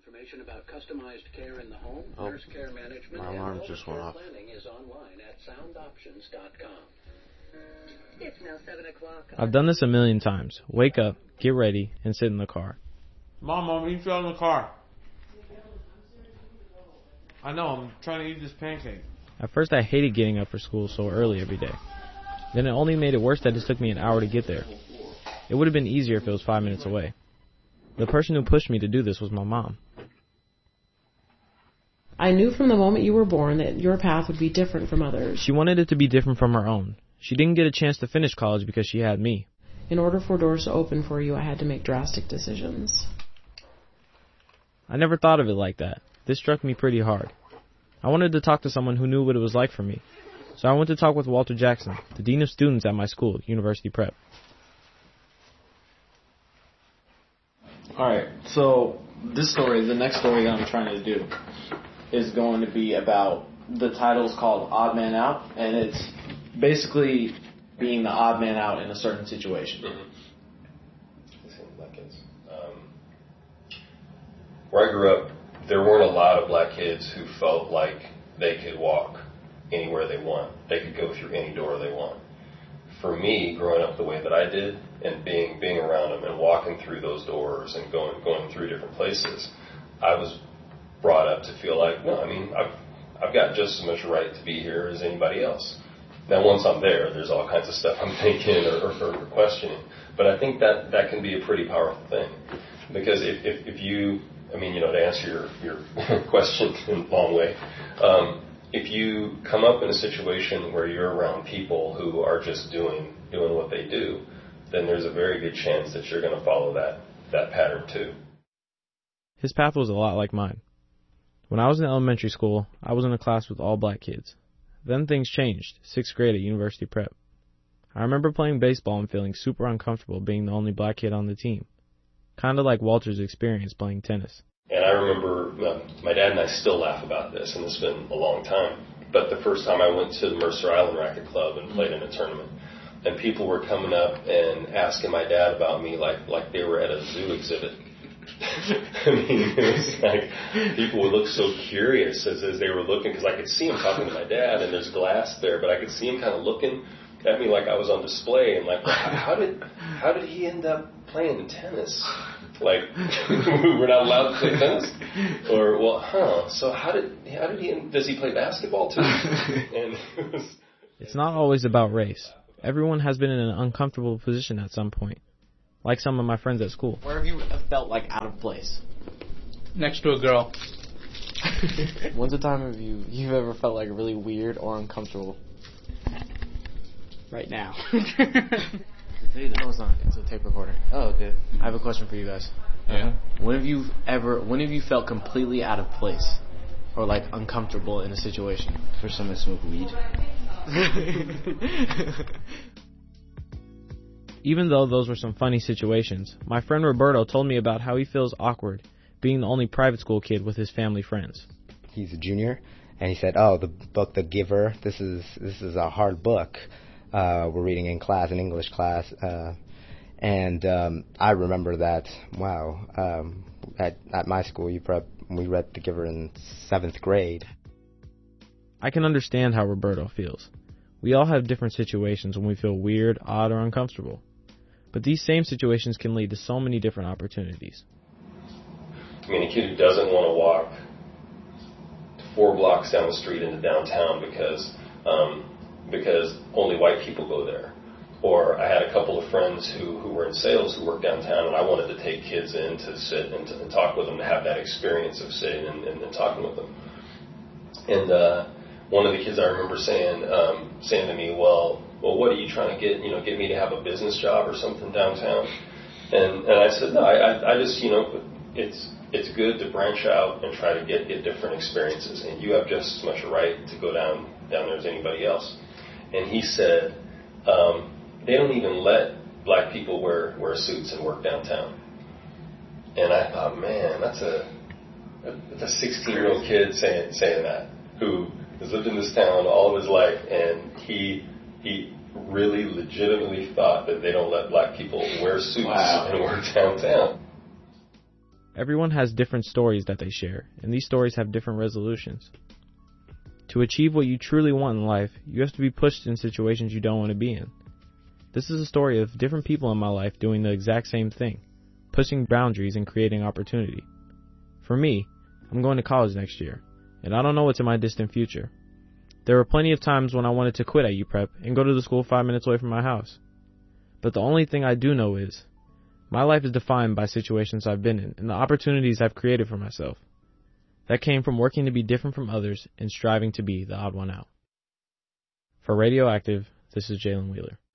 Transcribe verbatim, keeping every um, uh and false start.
Information about customized care in the home, oh, nurse care management, my alarm and just went off. Planning is online at sound options dot com. It's now seven o'clock. I've done this a million times. Wake up, get ready, and sit in the car. Mom, Mom, you fell in the car. I know, I'm trying to eat this pancake. At first I hated getting up for school so early every day. Then it only made it worse that it took me an hour to get there. It would have been easier if it was five minutes away. The person who pushed me to do this was my mom. I knew from the moment you were born that your path would be different from others. She wanted it to be different from her own. She didn't get a chance to finish college because she had me. In order for doors to open for you, I had to make drastic decisions. I never thought of it like that. This struck me pretty hard. I wanted to talk to someone who knew what it was like for me. So I went to talk with Walter Jackson, the dean of students at my school, University Prep. Alright, so this story, the next story that I'm trying to do, is going to be about, the title's called Odd Man Out, and it's basically being the odd man out in a certain situation. Mm-hmm. Black kids. Um, where I grew up, there weren't a lot of black kids who felt like they could walk anywhere they want. They could go through any door they want. For me, growing up the way that I did, and being being around them and walking through those doors and going going through different places, I was brought up to feel like, no, I mean, I've I've got just as much right to be here as anybody else. Now, once I'm there, there's all kinds of stuff I'm thinking or, or, or questioning. But I think that that can be a pretty powerful thing. Because if, if, if you, I mean, you know, to answer your, your question in a long way, um, if you come up in a situation where you're around people who are just doing doing what they do, then there's a very good chance that you're going to follow that, that pattern too. His path was a lot like mine. When I was in elementary school, I was in a class with all black kids. Then things changed, sixth grade at University Prep. I remember playing baseball and feeling super uncomfortable being the only black kid on the team. Kind of like Walter's experience playing tennis. And I remember, uh, my dad and I still laugh about this, and it's been a long time, but the first time I went to the Mercer Island Racquet Club and played in a tournament, and people were coming up and asking my dad about me like, like they were at a zoo exhibit. I mean, it was like people would look so curious as, as they were looking, because I could see him talking to my dad, and there's glass there, but I could see him kind of looking at me like I was on display, and like, how did how did he end up playing tennis? Like, we're not allowed to play tennis, or well, huh? So how did how did he? Does he play basketball too? And it was, it's not always about race. Everyone has been in an uncomfortable position at some point. Like some of my friends at school. Where have you felt like out of place? Next to a girl. When's the time have you you've ever felt like really weird or uncomfortable? Right now. No, it's not. It's a tape recorder. Oh, okay. I have a question for you guys. Yeah. Uh-huh. When have you ever? When have you felt completely out of place, or like uncomfortable in a situation? First time I smoked weed. Even though those were some funny situations, my friend Roberto told me about how he feels awkward being the only private school kid with his family friends. He's a junior, and he said, "Oh, the book, The Giver. This is this is a hard book. Uh, we're reading in class, in English class." Uh, and um, I remember that. Wow, um, at at my school, you prep, we read The Giver in seventh grade. I can understand how Roberto feels. We all have different situations when we feel weird, odd, or uncomfortable. But these same situations can lead to so many different opportunities. I mean, a kid who doesn't want to walk four blocks down the street into downtown because um, because only white people go there. Or I had a couple of friends who, who were in sales who worked downtown, and I wanted to take kids in to sit and, to, and talk with them, to have that experience of sitting and, and, and talking with them. And uh, one of the kids I remember saying um, saying to me, well, well, what are you trying to get, you know, get me to have a business job or something downtown? And and I said, no, I, I just, you know, it's it's good to branch out and try to get, get different experiences, and you have just as much a right to go down down there as anybody else. And he said, um, they don't even let black people wear, wear suits and work downtown. And I thought, man, that's a that's a sixteen-year-old kid saying saying that, who has lived in this town all of his life, and he he really legitimately thought that they don't let black people wear suits wow. and work downtown. Everyone has different stories that they share, and these stories have different resolutions. To achieve what you truly want in life, you have to be pushed in situations you don't want to be in. This is a story of different people in my life doing the exact same thing, pushing boundaries and creating opportunity. For me, I'm going to college next year, and I don't know what's in my distant future. There were plenty of times when I wanted to quit at U Prep and go to the school five minutes away from my house. But the only thing I do know is, my life is defined by situations I've been in and the opportunities I've created for myself. That came from working to be different from others and striving to be the odd one out. For Radioactive, this is Jalen Wheeler.